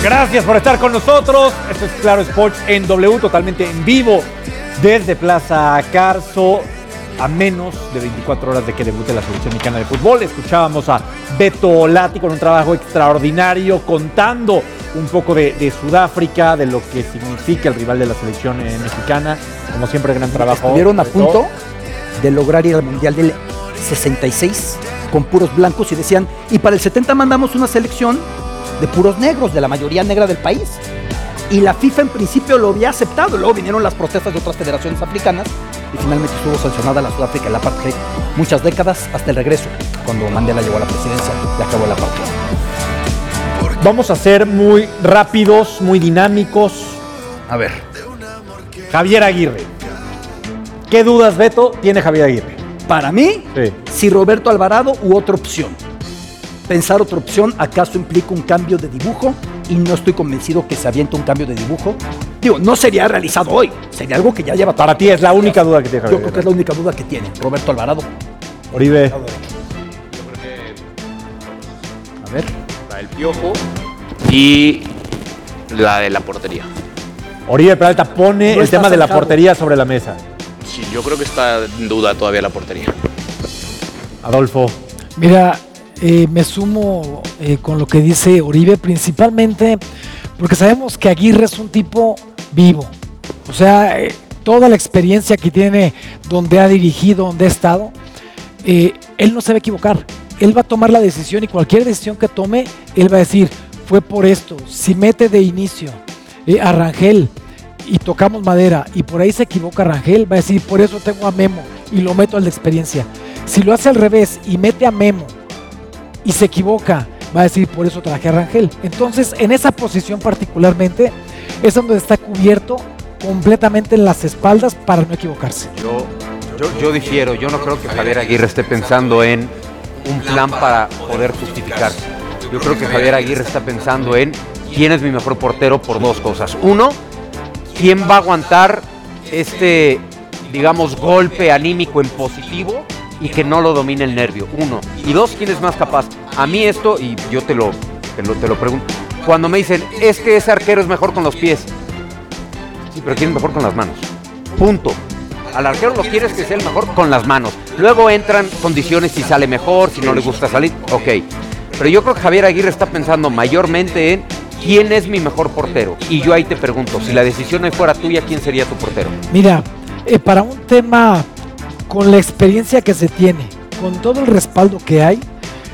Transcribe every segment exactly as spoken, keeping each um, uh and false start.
Gracias por estar con nosotros. Esto es Claro Sports en W, totalmente en vivo desde Plaza Carso, a menos de veinticuatro horas de que debute la selección mexicana de fútbol. Escuchábamos a Beto Lati con un trabajo extraordinario, contando un poco de, de Sudáfrica, de lo que significa el rival de la selección eh, mexicana. Como siempre, gran trabajo. Estuvieron a punto de lograr ir al Mundial del sesenta y seis con puros blancos y decían, y para el setenta mandamos una selección de puros negros, de la mayoría negra del país. Y la FIFA en principio lo había aceptado. Luego vinieron las protestas de otras federaciones africanas y finalmente estuvo sancionada la Sudáfrica el apartheid muchas décadas hasta el regreso, cuando Mandela llegó a la presidencia y acabó el apartheid. Vamos a ser muy rápidos, muy dinámicos. A ver. Javier Aguirre. ¿Qué dudas, Beto, tiene Javier Aguirre? Para mí, sí. Si Roberto Alvarado u otra opción. Pensar otra opción, ¿acaso implica un cambio de dibujo? Y no estoy convencido que se aviente un cambio de dibujo. Digo, no sería realizado hoy, sería algo que ya lleva... Para ti es la única duda que tiene Javier. Yo creo que es la única duda que tiene Roberto Alvarado. Oribe. Yo creo que... A ver. La del Piojo y la de la portería. Oribe Peralta pone No el tema de la zanjado. portería sobre la mesa. Sí, yo creo que está en duda todavía la portería. Adolfo. Mira, eh, me sumo eh, con lo que dice Oribe, principalmente porque sabemos que Aguirre es un tipo vivo. O sea, eh, toda la experiencia que tiene donde ha dirigido, donde ha estado, eh, él no se va a equivocar. Él va a tomar la decisión y cualquier decisión que tome, él va a decir, fue por esto. Si mete de inicio eh, a Rangel y tocamos madera y por ahí se equivoca Rangel, va a decir, por eso tengo a Memo y lo meto al de experiencia. Si lo hace al revés y mete a Memo y se equivoca, va a decir, por eso traje a Rangel. Entonces, en esa posición particularmente, es donde está cubierto completamente en las espaldas para no equivocarse. Yo, yo, yo difiero, yo no creo que Javier Aguirre esté pensando en un plan para poder justificarse. Yo creo que Javier Aguirre está pensando en quién es mi mejor portero por dos cosas. Uno, quién va a aguantar este, digamos, golpe anímico en positivo y que no lo domine el nervio, uno. Y dos, ¿quién es más capaz? A mí esto, y yo te lo, te lo, te lo pregunto, cuando me dicen, es que ese arquero es mejor con los pies. Sí, pero ¿quién es mejor con las manos? Punto. Al arquero lo quieres que sea el mejor con las manos. Luego entran condiciones si sale mejor, si no le gusta salir, ok. Pero yo creo que Javier Aguirre está pensando mayormente en quién es mi mejor portero. Y yo ahí te pregunto, si la decisión hoy fuera tuya, ¿quién sería tu portero? Mira, eh, para un tema con la experiencia que se tiene, con todo el respaldo que hay,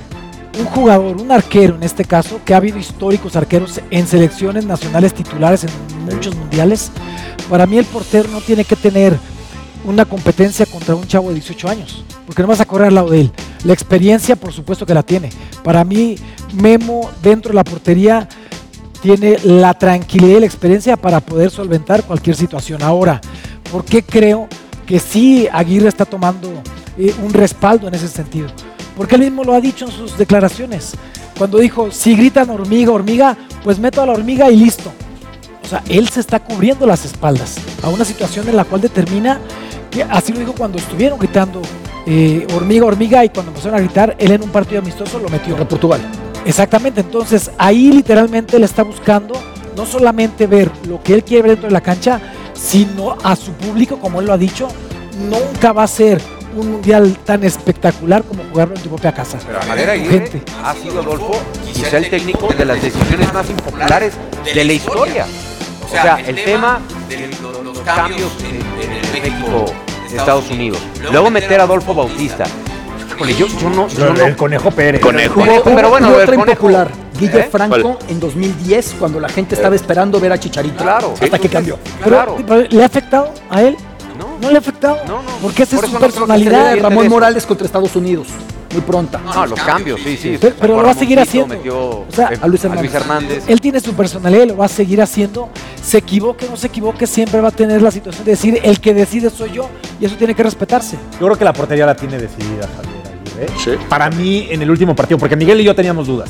un jugador, un arquero en este caso, que ha habido históricos arqueros en selecciones nacionales titulares en muchos mundiales, para mí el portero no tiene que tener una competencia contra un chavo de dieciocho años, porque no vas a correr al lado de él. La experiencia, por supuesto que la tiene. Para mí, Memo dentro de la portería tiene la tranquilidad y la experiencia para poder solventar cualquier situación. Ahora, ¿por qué creo que sí Aguirre está tomando eh, un respaldo en ese sentido? Porque él mismo lo ha dicho en sus declaraciones. Cuando dijo, si gritan hormiga, hormiga, pues meto a la hormiga y listo. O sea, él se está cubriendo las espaldas a una situación en la cual determina, que así lo dijo cuando estuvieron gritando eh, hormiga, hormiga, y cuando empezaron a gritar, él en un partido amistoso lo metió. Contra Portugal. Exactamente, entonces ahí literalmente él está buscando no solamente ver lo que él quiere ver dentro de la cancha, sino a su público, como él lo ha dicho, nunca va a ser un mundial tan espectacular como jugarlo en tu propia casa. Pero Javier Aguirre ha sido, Adolfo, quizá el técnico de las decisiones más impopulares de la historia. O sea, el tema de los cambios en el México, Estados Unidos. Luego meter a Adolfo Bautista. Híjole, yo, yo no... Yo el no Conejo Pérez. Conejo. Hubo, Pero bueno, hubo el otra Conejo. impopular, Guille ¿Eh? Franco ¿Cuál? en dos mil diez, cuando la gente estaba esperando ver a Chicharito. Claro. Hasta que cambió. Pero, Claro. pero, ¿le ha afectado a él? No. ¿No le ha afectado? No, no. Porque esa Por es eso su no creo que personalidad. se dé Ramón eso. Morales contra Estados Unidos, muy pronta. No, los cambios, sí, sí. Pero- pero lo va a seguir Ramoncito haciendo. Metió O sea, eh, a Luis Hernández. Hernández. Él tiene su personalidad y lo va a seguir haciendo. Se equivoque o no se equivoque, siempre va a tener la situación de decir, el que decide soy yo, y eso tiene que respetarse. Yo creo que la portería la tiene decidida Javier Aguirre. Sí. Para mí, en el último partido, porque Miguel y yo teníamos dudas.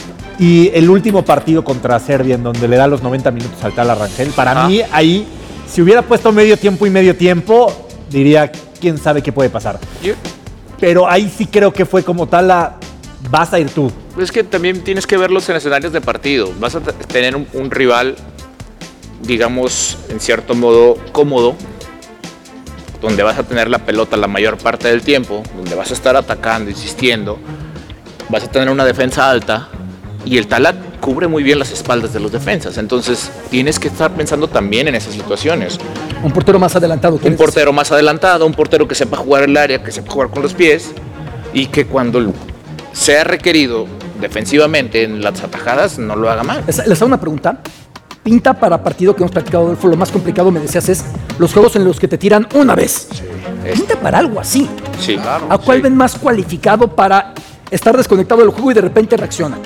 Y el último partido contra Serbia, en donde le da los noventa minutos al tal Rangel, para Ajá. mí, ahí, si hubiera puesto medio tiempo y medio tiempo, diría, quién sabe qué puede pasar. Yo- Pero ahí sí creo que fue como tal la vas a ir tú. Es que también tienes que verlos en escenarios de partido. Vas a t- tener un, un rival, digamos, en cierto modo cómodo, donde vas a tener la pelota la mayor parte del tiempo, donde vas a estar atacando, insistiendo, vas a tener una defensa alta y el Tala cubre muy bien las espaldas de los defensas. Entonces tienes que estar pensando también en esas situaciones. Un portero más adelantado. Un portero más adelantado, un portero que sepa jugar el área, que sepa jugar con los pies y que cuando sea requerido defensivamente en las atajadas no lo haga mal. Les, les hago una pregunta. Pinta para partido que hemos practicado, Adolfo, lo más complicado, me decías, es los juegos en los que te tiran una vez. Sí. Pinta para algo así. Sí, claro. ¿A cuál sí. ven más cualificado para estar desconectado del juego y de repente reacciona?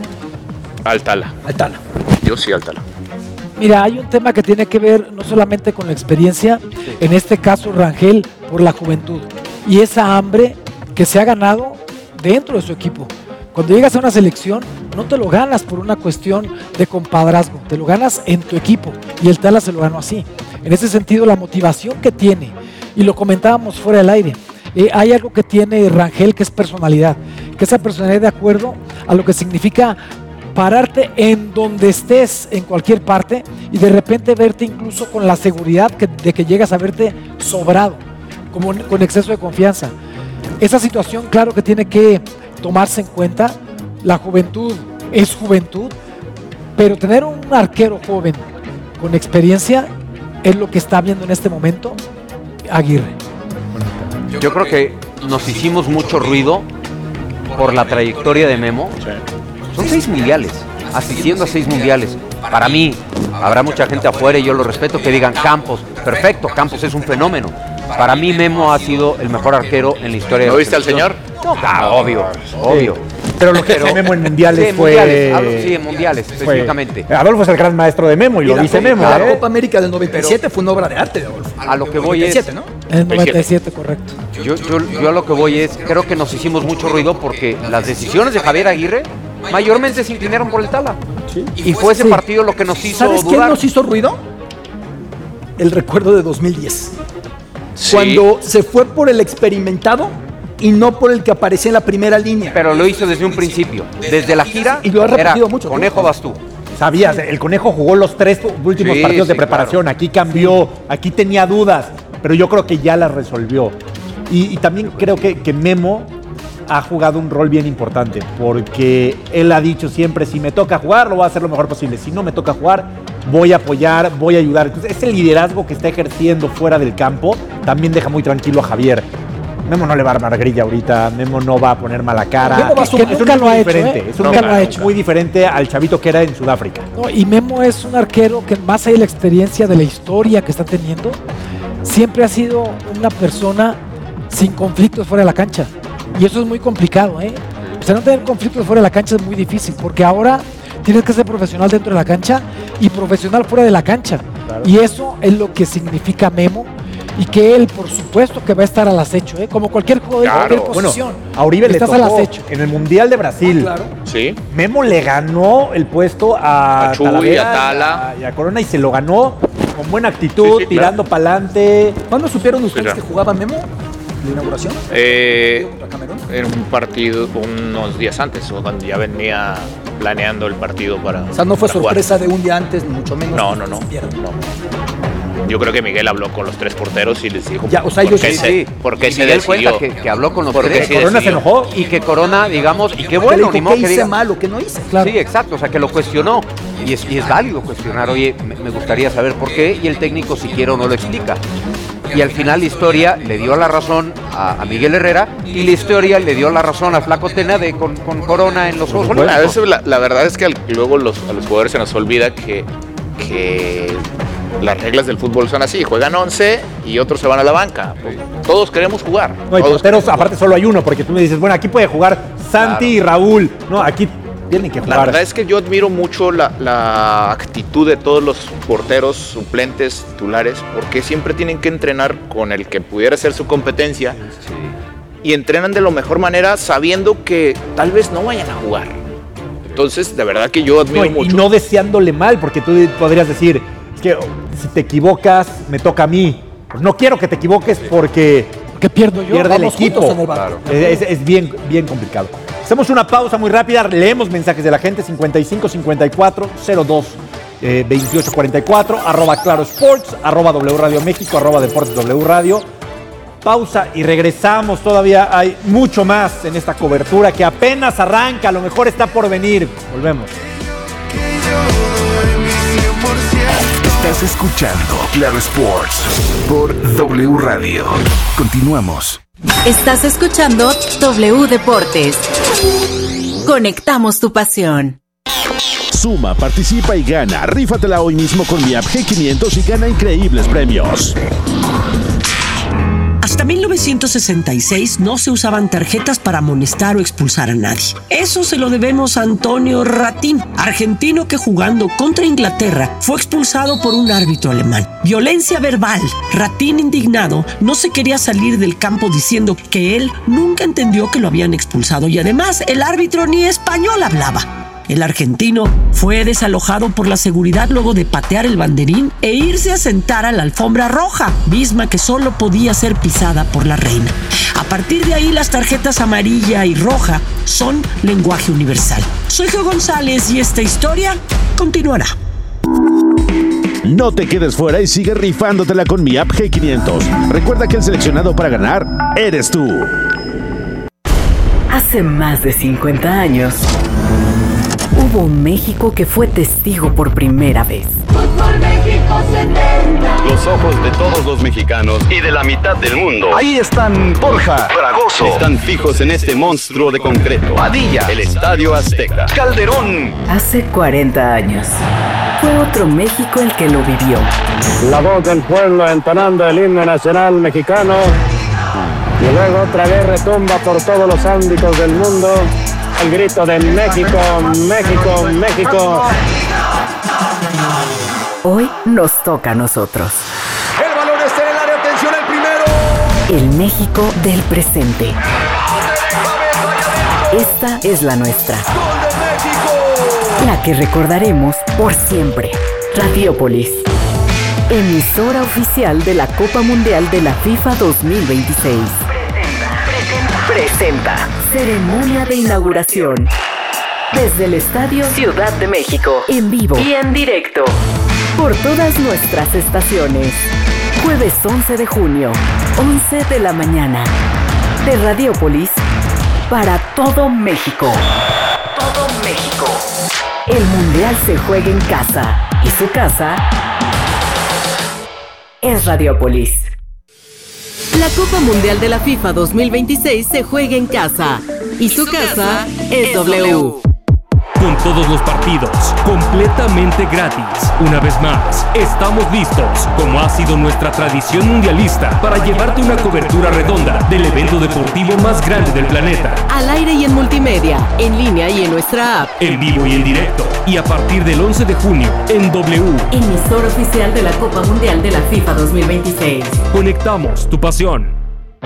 Al Tala. Al Tala. Yo sí al Tala. Mira, hay un tema que tiene que ver no solamente con la experiencia, en este caso Rangel, por la juventud y esa hambre que se ha ganado dentro de su equipo. Cuando llegas a una selección, no te lo ganas por una cuestión de compadrazgo, te lo ganas en tu equipo y el Tala se lo ganó así. En ese sentido, la motivación que tiene, y lo comentábamos fuera del aire, eh, hay algo que tiene Rangel que es personalidad, que esa personalidad de acuerdo a lo que significa pararte en donde estés, en cualquier parte, y de repente verte incluso con la seguridad que, de que llegas a verte sobrado, como con exceso de confianza. Esa situación, claro que tiene que tomarse en cuenta. La juventud es juventud, pero tener un arquero joven con experiencia es lo que está viendo en este momento Aguirre. Yo creo que nos hicimos mucho ruido por la trayectoria de Memo. Son seis mundiales, asistiendo a seis mundiales. Para mí, habrá mucha gente afuera y yo lo respeto que digan Campos. Perfecto, Campos es un fenómeno. Para mí Memo ha sido el mejor arquero en la historia de la ¿Lo viste al selección. señor? No, claro, obvio, obvio. Pero lo que hace Memo en mundiales sí, en fue... mundiales, hablo- sí, en mundiales, fue- específicamente. Adolfo es el gran maestro de Memo y, Y lo la dice Copa- Memo. La ¿eh? Copa América del noventa y siete fue una obra de arte de Adolfo. A lo que voy es- noventa y siete, ¿no? En el noventa y siete, correcto. Yo, yo, yo a lo que voy es, creo que nos hicimos mucho ruido porque las decisiones de Javier Aguirre mayormente se inclinaron por el Tala. Y fue ese Sí. partido lo que nos hizo ¿Sabes quién dudar. nos hizo ruido? El recuerdo de dos mil diez. Sí. Cuando se fue por el experimentado y no por el que aparecía en la primera línea. Pero lo hizo desde un principio. Desde la gira, Y lo ha repetido era, mucho, ¿no? Conejo vas tú. Sabías, el Conejo jugó los tres últimos Sí, partidos de sí, preparación. claro. Aquí cambió, aquí tenía dudas, pero yo creo que ya las resolvió. Y, y también creo que, que Memo ha jugado un rol bien importante, porque él ha dicho siempre, si me toca jugar, lo voy a hacer lo mejor posible. Si no me toca jugar, voy a apoyar, voy a ayudar. Entonces, ese liderazgo que está ejerciendo fuera del campo también deja muy tranquilo a Javier. Memo no le va a armar grilla ahorita, Memo no va a poner mala cara. Memo va a es un, sumar. es un Nunca Memo lo ha hecho, diferente, ¿eh? es un Nunca Memo lo ha hecho. muy diferente al chavito que era en Sudáfrica. No, y Memo es un arquero que más allá de la experiencia, de la historia que está teniendo, siempre ha sido una persona sin conflictos fuera de la cancha. Y eso es muy complicado, ¿eh? O sea, no tener conflictos fuera de la cancha es muy difícil, porque ahora tienes que ser profesional dentro de la cancha y profesional fuera de la cancha. Claro. Y eso es lo que significa Memo, y que él, por supuesto, que va a estar al acecho, ¿eh? Como cualquier jugador de Claro. cualquier Bueno, posición. a Uribe le Estás al tocó acecho. en el Mundial de Brasil. Claro. Sí. Memo le ganó el puesto a, A Chuy, Talavera a Tala. y a, y a Corona y se lo ganó con buena actitud, Sí, sí, tirando para adelante. ¿Cuándo supieron ustedes Mira. que jugaba Memo? ¿La inauguración? Eh, ¿Contra Camerún? en un partido unos días antes, o cuando ya venía planeando el partido para. O sea, no fue para jugar. sorpresa de un día antes, ni mucho menos. No, que no, no, supieran. no. Yo creo que Miguel habló con los tres porteros y les dijo Ya, o sea, por ellos qué sí, se, Sí, por qué y se Miguel decidió. cuenta que, que habló con los Porque tres. sí Corona se decidió. enojó. Y que Corona, digamos, y qué Que le bueno, dijo, ni modo ¿qué que hice diga. mal o qué no hice? Claro. Sí, exacto, o sea, que lo cuestionó. Y es, y es válido cuestionar, oye, me, me gustaría saber por qué, y el técnico, si quiere o no, lo explica. Y al final la historia le dio la razón a, a Miguel Herrera, y la historia le dio la razón a Flaco Tena de, con, con Corona en los Juegos Bueno, a Olímpicos. veces la, la verdad es que al- luego los, a los jugadores se nos olvida que, que las reglas del fútbol son así, juegan once y otros se van a la banca. Todos queremos jugar. No, y todos porteros, queremos jugar. aparte solo hay uno, porque tú me dices, bueno, aquí puede jugar Santi y Raúl. No, aquí tienen que La jugar. verdad es que yo admiro mucho la, la actitud de todos los porteros suplentes, titulares, porque siempre tienen que entrenar con el que pudiera ser su competencia y entrenan de la mejor manera sabiendo que tal vez no vayan a jugar. Entonces, de verdad que yo admiro No, y, y mucho. no deseándole mal, porque tú podrías decir, es que oh, si te equivocas, me toca a mí. Pues no quiero que te equivoques porque Que pierdo yo. pierde el Vamos equipo. juntos en el barco. Es, es- es bien, bien complicado. Hacemos una pausa muy rápida, leemos mensajes de la gente, cincuenta y cinco cincuenta y cuatro cero dos eh, veintiocho cuarenta y cuatro, arroba Claro Sports, arroba W Radio México, arroba Deportes W Radio. Pausa y regresamos, todavía hay mucho más en esta cobertura que apenas arranca, a lo mejor está por venir. Volvemos. Estás escuchando Claro Sports por W Radio. Continuamos. Estás escuchando W Deportes. Conectamos tu pasión. Suma, participa y gana. Rífatela hoy mismo con mi app G quinientos y gana increíbles premios. Hasta mil novecientos sesenta y seis no se usaban tarjetas para amonestar o expulsar a nadie. Eso se lo debemos a Antonio Ratín, argentino que jugando contra Inglaterra fue expulsado por un árbitro alemán. Violencia verbal. Ratín, indignado, no se quería salir del campo diciendo que él nunca entendió que lo habían expulsado y además el árbitro ni español hablaba. El argentino fue desalojado por la seguridad luego de patear el banderín e irse a sentar a la alfombra roja, misma que solo podía ser pisada por la reina. A partir de ahí, las tarjetas amarilla y roja son lenguaje universal. Soy Geo González y esta historia continuará. No te quedes fuera y sigue rifándotela con mi app G quinientos. Recuerda que el seleccionado para ganar eres tú. Hace más de cincuenta años... hubo un México que fue testigo por primera vez. Fútbol México setenta. Los ojos de todos los mexicanos y de la mitad del mundo. Ahí están Borja, Fragoso. Están fijos en este monstruo de concreto. Padilla, el Estadio Azteca. Calderón. Hace cuarenta años fue otro México el que lo vivió. La voz del pueblo entonando el himno nacional mexicano. Y luego otra vez retumba por todos los ámbitos del mundo el grito de México, México, México. Hoy nos toca a nosotros. El balón está en el área, atención al primero. El México del presente. Esta es la nuestra. ¡Gol de México! La que recordaremos por siempre. Radiópolis, emisora oficial de la Copa Mundial de la FIFA dos mil veintiséis. Presenta ceremonia de inauguración desde el Estadio Ciudad de México, en vivo y en directo por todas nuestras estaciones. Jueves once de junio, once de la mañana, de Radiópolis para todo México. Todo México. El Mundial se juega en casa y su casa es Radiópolis. La Copa Mundial de la FIFA dos mil veintiséis se juega en casa y su casa es W. Con todos los partidos completamente gratis. Una vez más, estamos listos, como ha sido nuestra tradición mundialista, para llevarte una cobertura redonda del evento deportivo más grande del planeta. Al aire y en multimedia, en línea y en nuestra app. En vivo y en directo. Y a partir del once de junio, en W. Emisora oficial de la Copa Mundial de la FIFA dos mil veintiséis. Conectamos tu pasión.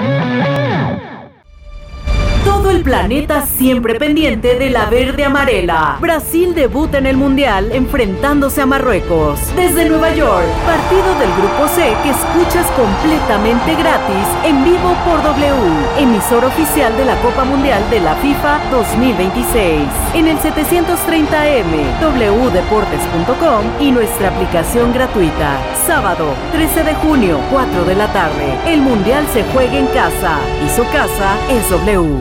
Todo el planeta siempre pendiente de la verde amarela. Brasil debuta en el Mundial enfrentándose a Marruecos. Desde Nueva York, partido del Grupo C que escuchas completamente gratis en vivo por W, emisora oficial de la Copa Mundial de la FIFA dos mil veintiséis. En el setecientos treinta eme, w deportes punto com y nuestra aplicación gratuita. Sábado, trece de junio, cuatro de la tarde. El Mundial se juega en casa y su casa es W.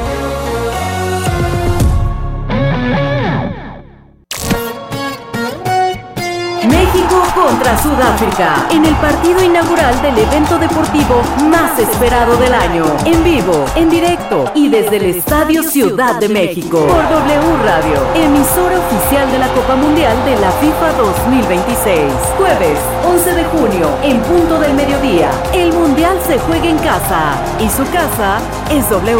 México contra Sudáfrica, en el partido inaugural del evento deportivo más esperado del año. En vivo, en directo y desde el Estadio Ciudad de México. Por W Radio, emisora oficial de la Copa Mundial de la FIFA dos mil veintiséis. Jueves, once de junio, en punto del mediodía. El Mundial se juega en casa y su casa es W.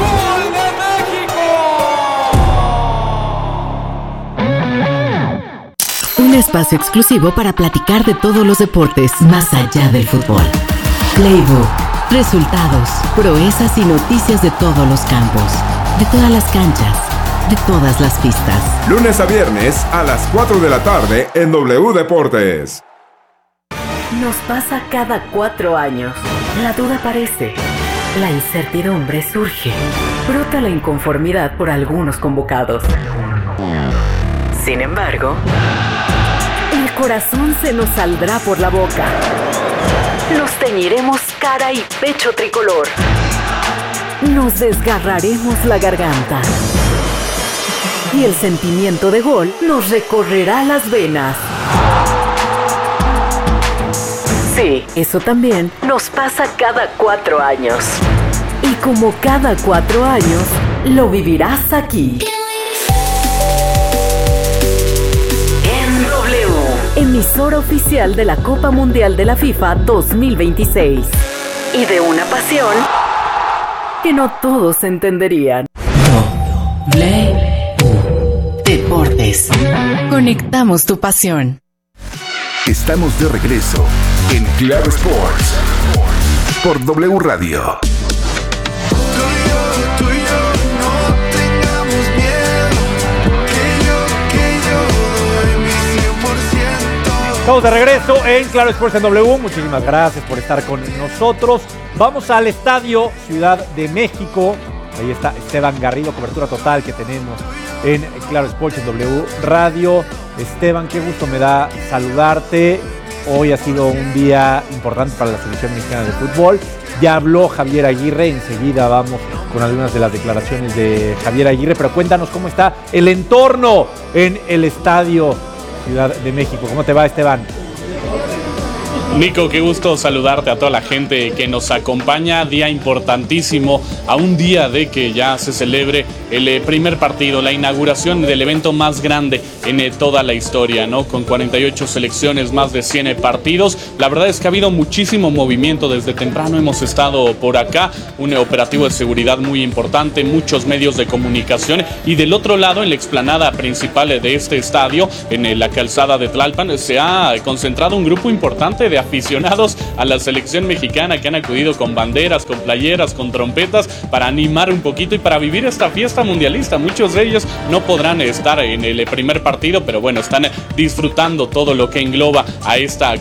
Un espacio exclusivo para platicar de todos los deportes más allá del fútbol. Playbook, resultados, proezas y noticias de todos los campos, de todas las canchas, de todas las pistas. Lunes a viernes a las cuatro de la tarde en W Deportes. Nos pasa cada cuatro años. La duda aparece, la incertidumbre surge. brota la inconformidad por algunos convocados. Sin embargo, el corazón se nos saldrá por la boca. Nos teñiremos cara y pecho tricolor. Nos desgarraremos la garganta. Y el sentimiento de gol nos recorrerá las venas. Sí, eso también nos pasa cada cuatro años. Y como cada cuatro años, lo vivirás aquí. En W, emisora oficial de la Copa Mundial de la FIFA dos mil veintiséis. Y de una pasión que no todos entenderían. W Deportes. Conectamos tu pasión. Estamos de regreso en Claro Sports por W Radio. Estamos de regreso en Claro Sports en W. Muchísimas gracias por estar con nosotros. Vamos al Estadio Ciudad de México. Ahí está Esteban Garrido, cobertura total que tenemos en Claro Sports en W Radio. Esteban, qué gusto me da saludarte. Hoy ha sido un día importante para la selección mexicana de fútbol. Ya habló Javier Aguirre, enseguida vamos con algunas de las declaraciones de Javier Aguirre, pero cuéntanos cómo está el entorno en el Estadio Ciudad de México. ¿Cómo te va, Esteban? Nico, qué gusto saludarte a toda la gente que nos acompaña. Día importantísimo, a un día de que ya se celebre el primer partido, la inauguración del evento más grande en toda la historia, ¿no? Con cuarenta y ocho selecciones, más de cien partidos. La verdad es que ha habido muchísimo movimiento desde temprano. Hemos estado por acá, un operativo de seguridad muy importante, muchos medios de comunicación. Y del otro lado, en la explanada principal de este estadio, en la calzada de Tlalpan, se ha concentrado un grupo importante de aficionados a la selección mexicana que han acudido con banderas, con playeras, con trompetas para animar un poquito y para vivir esta fiesta mundialista. Muchos de ellos no podrán estar en el primer partido, pero bueno, están disfrutando todo lo que engloba a esta